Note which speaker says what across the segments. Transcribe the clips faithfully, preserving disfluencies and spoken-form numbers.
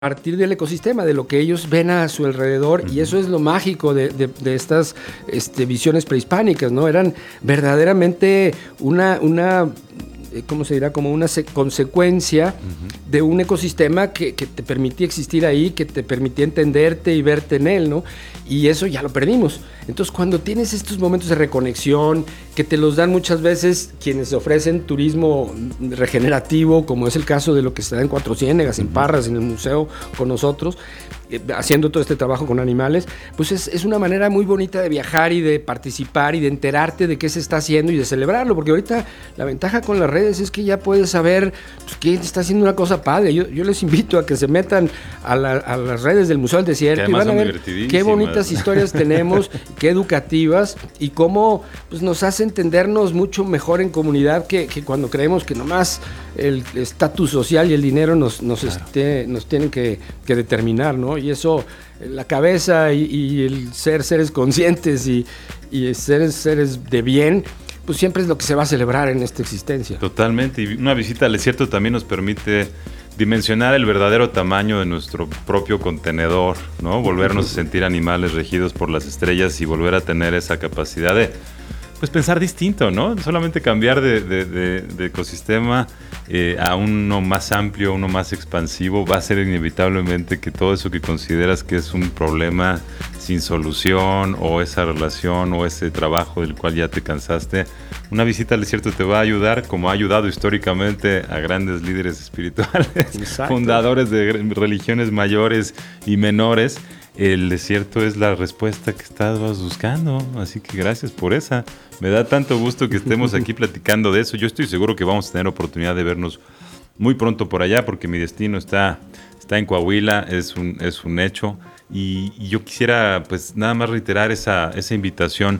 Speaker 1: partir del ecosistema, de lo que ellos ven a su alrededor, uh-huh. y eso es lo mágico de, de, de estas este, visiones prehispánicas, ¿no? Eran verdaderamente una, una ¿cómo se dirá? Como una se- consecuencia uh-huh. de un ecosistema que, que te permitía existir ahí, que te permitía entenderte y verte en él, ¿no? Y eso ya lo perdimos. Entonces, cuando tienes estos momentos de reconexión, que te los dan muchas veces quienes ofrecen turismo regenerativo, como es el caso de lo que se da en Cuatro Ciénegas, en Parras, en el museo con nosotros, eh, haciendo todo este trabajo con animales, pues es, es una manera muy bonita de viajar y de participar y de enterarte de qué se está haciendo y de celebrarlo, porque ahorita la ventaja con las redes es que ya puedes saber pues, quién está haciendo una cosa padre. Yo, yo les invito a que se metan a, la, a las redes del Museo del Desierto y van a ver qué bonitas historias tenemos, qué educativas y cómo pues, nos hace entendernos mucho mejor en comunidad que, que cuando creemos que nomás el estatus social y el dinero nos, nos, claro. este, nos tienen que, que determinar, ¿no? Y eso, la cabeza y, y el ser seres conscientes y, y ser seres de bien, pues siempre es lo que se va a celebrar en esta existencia.
Speaker 2: Totalmente, y una visita al desierto también nos permite dimensionar el verdadero tamaño de nuestro propio contenedor, ¿no? Volvernos a sentir animales regidos por las estrellas y volver a tener esa capacidad de pues pensar distinto, ¿no? Solamente cambiar de, de, de, de ecosistema eh, a uno más amplio, uno más expansivo, va a ser inevitablemente que todo eso que consideras que es un problema sin solución, o esa relación o ese trabajo del cual ya te cansaste, una visita al desierto te va a ayudar, como ha ayudado históricamente a grandes líderes espirituales, Exacto. fundadores de religiones mayores y menores. El desierto es la respuesta que estabas buscando, así que gracias por esa. Me da tanto gusto que estemos aquí platicando de eso. Yo estoy seguro que vamos a tener oportunidad de vernos muy pronto por allá, porque mi destino está, está en Coahuila, es un, es un hecho. Y, y yo quisiera pues nada más reiterar esa, esa invitación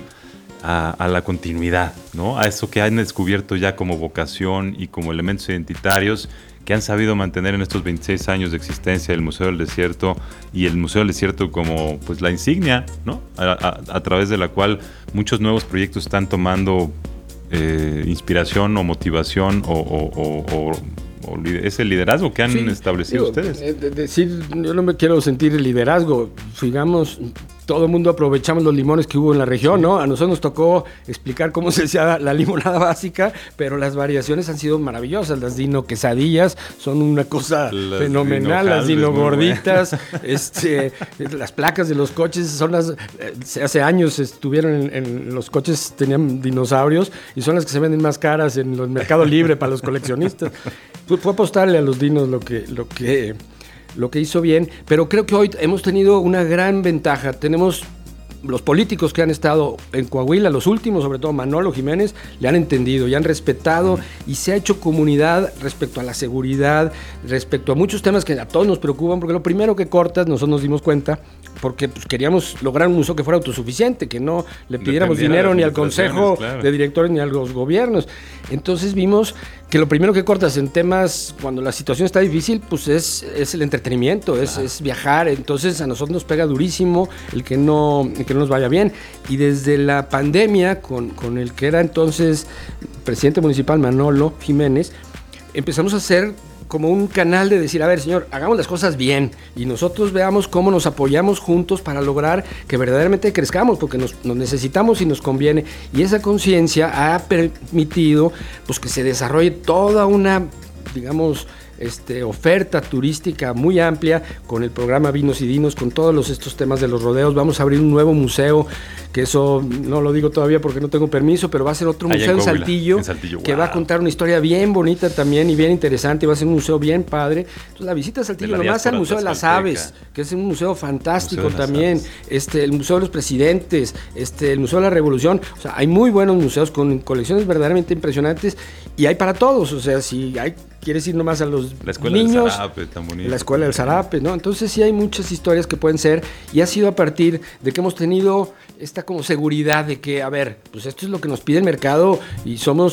Speaker 2: a, a la continuidad, ¿no? A eso que han descubierto ya como vocación y como elementos identitarios, que han sabido mantener en estos veintiséis años de existencia del Museo del Desierto, y el Museo del Desierto como pues la insignia, ¿no? A, a, a través de la cual muchos nuevos proyectos están tomando eh, inspiración o motivación o, o, o, o, o ese liderazgo que han sí, establecido digo, ustedes.
Speaker 1: Eh, de decir, yo no me quiero sentir el liderazgo, digamos, todo el mundo aprovechamos los limones que hubo en la región, sí. ¿no? A nosotros nos tocó explicar cómo se hacía la limonada básica, pero las variaciones han sido maravillosas. Las dino quesadillas son una cosa las fenomenal, dino las dino gorditas, este, las placas de los coches son las, eh, hace años estuvieron en, en los coches, tenían dinosaurios y son las que se venden más caras en el mercado libre para los coleccionistas. Fue, fue apostarle a los dinos lo que, lo que lo que hizo bien, pero creo que hoy hemos tenido una gran ventaja. Tenemos los políticos que han estado en Coahuila, los últimos, sobre todo Manolo Jiménez, le han entendido y han respetado, y se ha hecho comunidad respecto a la seguridad, respecto a muchos temas que a todos nos preocupan, porque lo primero que cortas, nosotros nos dimos cuenta, porque pues, queríamos lograr un museo que fuera autosuficiente, que no le pidiéramos dinero ni al consejo claro. de directores ni a los gobiernos. Entonces vimos que lo primero que cortas en temas cuando la situación está difícil, pues es, es el entretenimiento, es, ah. es viajar. Entonces a nosotros nos pega durísimo el que no, el que no nos vaya bien. Y desde la pandemia, con, con el que era entonces presidente municipal Manolo Jiménez, empezamos a hacer como un canal de decir, a ver, señor, hagamos las cosas bien y nosotros veamos cómo nos apoyamos juntos para lograr que verdaderamente crezcamos, porque nos, nos necesitamos y nos conviene. Y esa conciencia ha permitido pues, que se desarrolle toda una, digamos, este, oferta turística muy amplia con el programa Vinos y Dinos, con todos los, estos temas de los rodeos. Vamos a abrir un nuevo museo, que eso no lo digo todavía porque no tengo permiso, pero va a ser otro Allá museo en, en, Saltillo, en Saltillo, que wow. va a contar una historia bien bonita también y bien interesante, y va a ser un museo bien padre. Entonces la visita a Saltillo, nomás al Museo de las Aves, que es un museo fantástico museo también, este, el Museo de los Presidentes, este, el Museo de la Revolución. O sea, hay muy buenos museos con colecciones verdaderamente impresionantes, y hay para todos. O sea, si hay quieres ir nomás a los
Speaker 2: la escuela niños, del Zarape, tan bonito.
Speaker 1: La escuela del Zarape, ¿no? Entonces sí hay muchas historias que pueden ser, y ha sido a partir de que hemos tenido esta como seguridad de que, a ver, pues esto es lo que nos pide el mercado y somos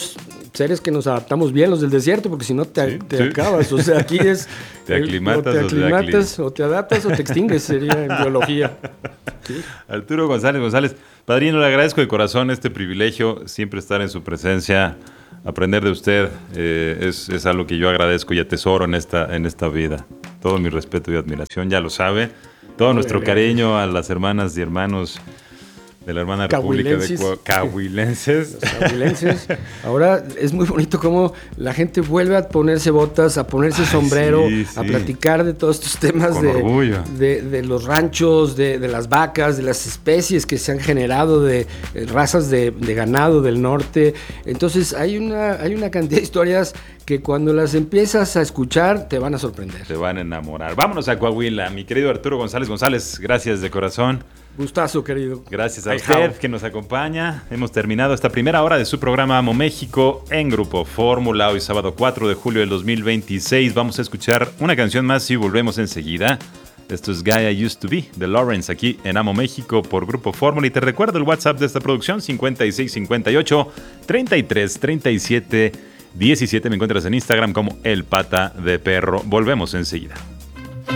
Speaker 1: seres que nos adaptamos bien, los del desierto, porque si no te, sí, te sí. acabas. O sea, aquí es...
Speaker 2: te aclimatas,
Speaker 1: el, o, te aclimatas o te adaptas o te extingues, sería en biología.
Speaker 2: Sí. Arturo González González, padrino, le agradezco de corazón este privilegio, siempre estar en su presencia, aprender de usted, eh, es, es algo que yo agradezco y atesoro en esta, en esta vida. Todo mi respeto y admiración, ya lo sabe. Todo nuestro cariño a las hermanas y hermanos de la hermana República de Cahuilenses.
Speaker 1: Cahuilenses. Ahora es muy bonito cómo la gente vuelve a ponerse botas, a ponerse Ay, sombrero, sí, sí. a platicar de todos estos temas de, de, de los ranchos, de, de las vacas, de las especies que se han generado, de eh, razas de, de ganado del norte. Entonces hay una, hay una cantidad de historias que cuando las empiezas a escuchar te van a sorprender.
Speaker 2: Te van a enamorar. Vámonos a Coahuila, mi querido Arturo González González. Gracias de corazón.
Speaker 1: Gustazo, querido.
Speaker 2: Gracias a usted que nos acompaña. Hemos terminado esta primera hora de su programa Amo México en Grupo Fórmula. Hoy sábado cuatro de julio del dos mil veintiséis. Vamos a escuchar una canción más y volvemos enseguida. Esto es Guy I Used to Be de Lawrence aquí en Amo México por Grupo Fórmula. Y te recuerdo el WhatsApp de esta producción: cincuenta y seis cincuenta y ocho treinta y tres treinta y siete diecisiete. Me encuentras en Instagram como El Pata de Perro. Volvemos enseguida.